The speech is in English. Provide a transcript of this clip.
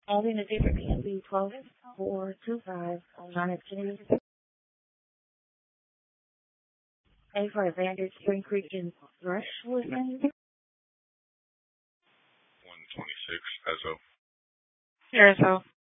Only in the district can be 12425 on John F. Kennedy. A for Evander Spring Creek in Brushwood, Maine. 126 Esso. Here, so.